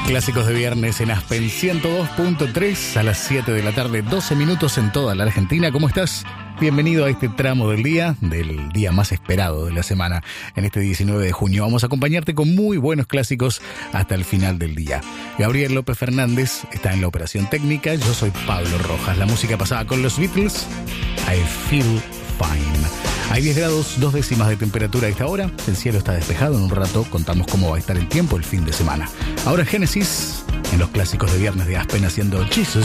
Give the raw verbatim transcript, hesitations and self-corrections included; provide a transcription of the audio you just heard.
Clásicos de viernes en Aspen ciento dos punto tres a las siete de la tarde, doce minutos en toda la Argentina. ¿Cómo estás? Bienvenido a este tramo del día, del día más esperado de la semana. En este diecinueve de junio vamos a acompañarte con muy buenos clásicos hasta el final del día. Gabriel López Fernández está en la operación técnica. Yo soy Pablo Rojas. La música pasada con los Beatles, I Feel Fine. Hay diez grados, dos décimas de temperatura a esta hora. El cielo está despejado. En un rato contamos cómo va a estar el tiempo el fin de semana. Ahora Génesis en los clásicos de viernes de Aspen haciendo Jesus.